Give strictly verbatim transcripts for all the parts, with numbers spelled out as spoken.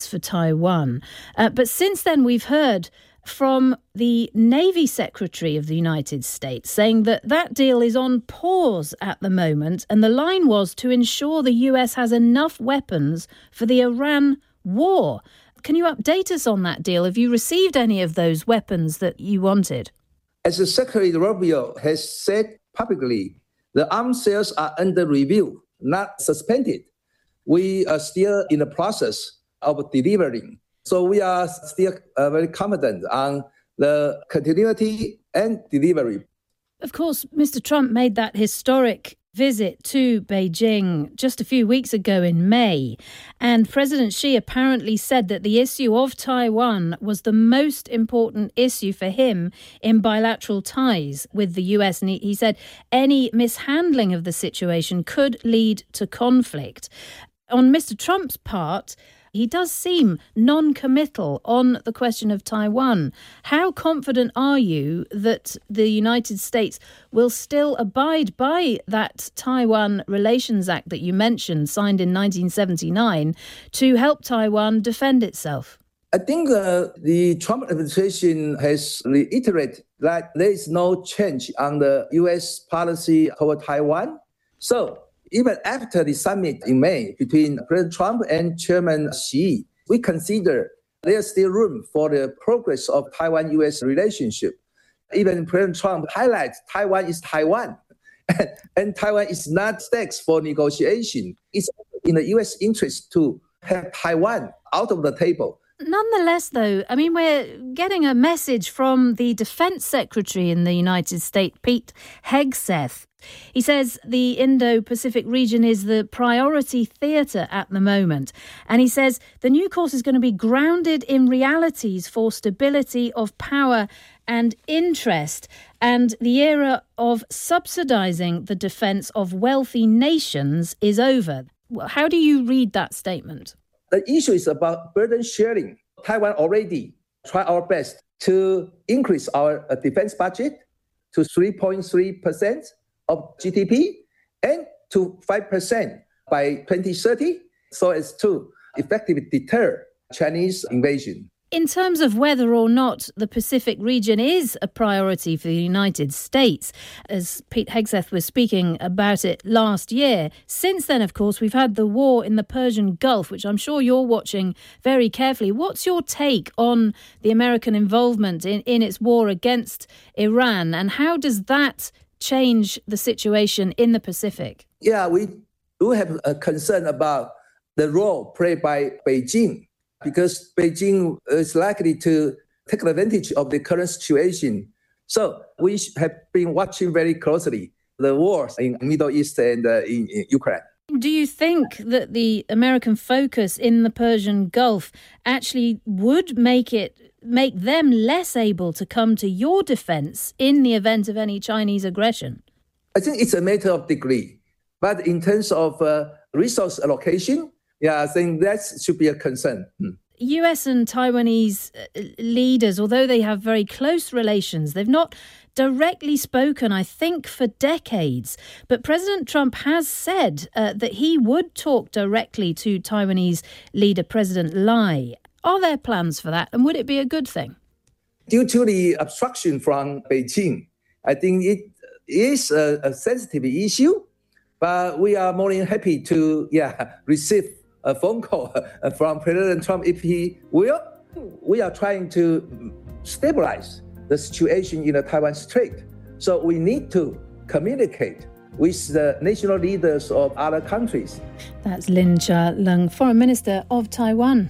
rights for Taiwan. Uh, but since then, we've heard from the Navy Secretary of the United States saying that that deal is on pause at the moment. And the line was to ensure the U S has enough weapons for the Iran war. Can you update us on that deal? Have you received any of those weapons that you wanted? As the Secretary Rubio has said publicly, the arms sales are under review, not suspended. We are still in the process of delivering. So we are still uh, very confident on the continuity and delivery. Of course, Mister Trump made that historic visit to Beijing just a few weeks ago in May. And President Xi apparently said that the issue of Taiwan was the most important issue for him in bilateral ties with the U S. And he, he said any mishandling of the situation could lead to conflict. On Mister Trump's part, he does seem non-committal on the question of Taiwan. How confident are you that the United States will still abide by that Taiwan Relations Act that you mentioned, signed in nineteen seventy-nine, to help Taiwan defend itself? I think uh, the Trump administration has reiterated that there is no change on the U S policy toward Taiwan. So even after the summit in May between President Trump and Chairman Xi, we consider there's still room for the progress of Taiwan-U S relationship. Even President Trump highlights Taiwan is Taiwan, and Taiwan is not stakes for negotiation. It's in the U S interest to have Taiwan out of the table. Nonetheless, though, I mean, we're getting a message from the Defense Secretary in the United States, Pete Hegseth. He says the Indo-Pacific region is the priority theatre at the moment. And he says the new course is going to be grounded in realities for stability of power and interest. And the era of subsidising the defence of wealthy nations is over. How do you read that statement? The issue is about burden sharing. Taiwan already tried our best to increase our defense budget to three point three percent of G D P and to five percent by twenty thirty, so as to effectively deter Chinese invasion. In terms of whether or not the Pacific region is a priority for the United States, as Pete Hegseth was speaking about it last year, since then, of course, we've had the war in the Persian Gulf, which I'm sure you're watching very carefully. What's your take on the American involvement in, in its war against Iran, and how does that change the situation in the Pacific? Yeah, we do have a concern about the role played by Beijing, because Beijing is likely to take advantage of the current situation. So we have been watching very closely the wars in the Middle East and uh, in, in Ukraine. Do you think that the American focus in the Persian Gulf actually would make it make them less able to come to your defense in the event of any Chinese aggression? I think it's a matter of degree. But in terms of uh, resource allocation, yeah, I think that should be a concern. Hmm. U S and Taiwanese leaders, although they have very close relations, they've not directly spoken, I think, for decades. But President Trump has said uh, that he would talk directly to Taiwanese leader President Lai. Are there plans for that, and would it be a good thing? Due to the obstruction from Beijing, I think it is a, a sensitive issue, but we are more than happy to yeah receive a phone call from President Trump if he will. We are trying to stabilize the situation in the Taiwan Strait. So we need to communicate with the national leaders of other countries. That's Lin Chia-lung, Foreign Minister of Taiwan.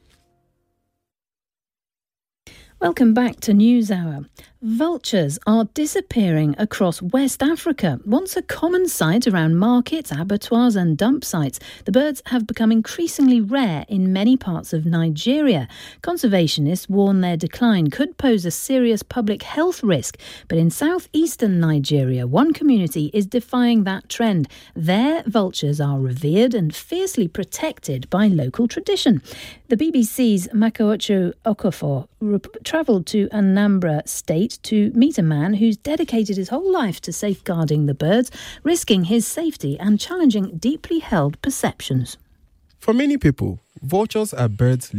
Welcome back to NewsHour. Vultures are disappearing across West Africa. Once a common sight around markets, abattoirs and dump sites, the birds have become increasingly rare in many parts of Nigeria. Conservationists warn their decline could pose a serious public health risk. But in southeastern Nigeria, one community is defying that trend. Their vultures are revered and fiercely protected by local tradition. The B B C's Makocho Okafor travelled to Anambra State to meet a man who's dedicated his whole life to safeguarding the birds, risking his safety and challenging deeply held perceptions. For many people, vultures are birds